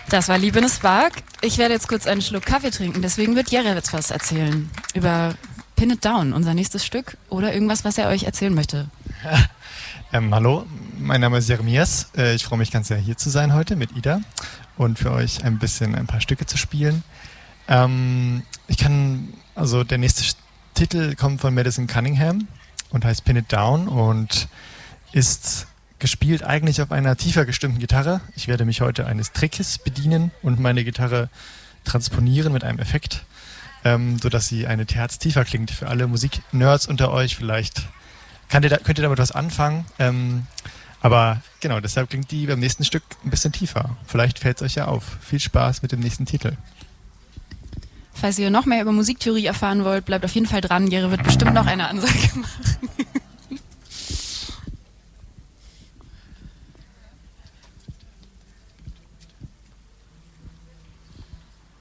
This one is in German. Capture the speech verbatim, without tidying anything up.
Das war Liebe in a Spark. Ich werde jetzt kurz einen Schluck Kaffee trinken, deswegen wird Jerry jetzt was erzählen über Pin It Down, unser nächstes Stück, oder irgendwas, was er euch erzählen möchte. ähm, hallo, mein Name ist Jeremias. Äh, ich freue mich ganz sehr, hier zu sein heute mit Ida und für euch ein bisschen ein paar Stücke zu spielen. Ähm, ich kann, also der nächste Titel kommt von Madison Cunningham und heißt Pin It Down und ist gespielt eigentlich auf einer tiefer gestimmten Gitarre. Ich werde mich heute eines Trickes bedienen und meine Gitarre transponieren mit einem Effekt, ähm, sodass sie eine Terz tiefer klingt. Für alle Musiknerds unter euch vielleicht könnt ihr, da, könnt ihr damit was anfangen. Ähm, aber genau, deshalb klingt die beim nächsten Stück ein bisschen tiefer. Vielleicht fällt es euch ja auf. Viel Spaß mit dem nächsten Titel. Falls ihr noch mehr über Musiktheorie erfahren wollt, bleibt auf jeden Fall dran. Jerry wird bestimmt noch eine Ansage machen.